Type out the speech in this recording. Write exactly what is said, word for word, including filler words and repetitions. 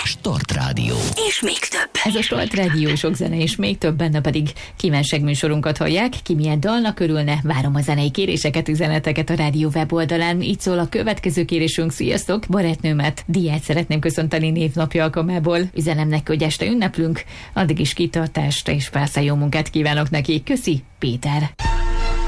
Start Rádió. És még több. Ez a Start Rádió, sok zene, és még több, benne pedig kívánság műsorunkat hallják. Ki milyen dalnak örülne? Várom a zenei kéréseket, üzeneteket a rádió weboldalán. Így szól a következő kérésünk. Sziasztok! Barátnőmet, Diát szeretném köszönteni névnapja alkalmából. Üzenem neki, hogy este ünneplünk. Addig is kitartást és persze jó munkát kívánok neki. Köszi, Péter!